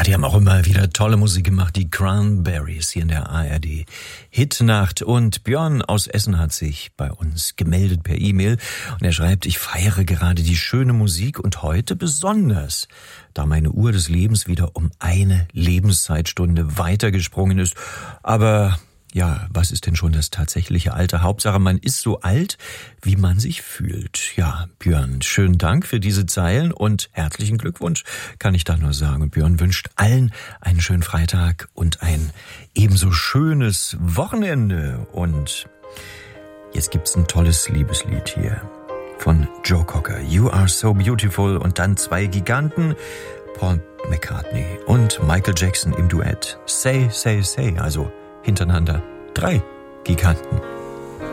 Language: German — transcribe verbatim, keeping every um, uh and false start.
die haben auch immer wieder tolle Musik gemacht, die Cranberries hier in der A R D Hitnacht. Und Björn aus Essen hat sich bei uns gemeldet per E-Mail und er schreibt, ich feiere gerade die schöne Musik und heute besonders, da meine Uhr des Lebens wieder um eine Lebenszeitstunde weitergesprungen ist. Aber ja, was ist denn schon das tatsächliche Alter? Hauptsache, man ist so alt, wie man sich fühlt. Ja, Björn, schönen Dank für diese Zeilen und herzlichen Glückwunsch, kann ich da nur sagen. Und Björn wünscht allen einen schönen Freitag und ein ebenso schönes Wochenende. Und jetzt gibt's ein tolles Liebeslied hier von Joe Cocker. You Are So Beautiful und dann zwei Giganten, Paul McCartney und Michael Jackson im Duett. Say, say, say, also hintereinander drei Giganten.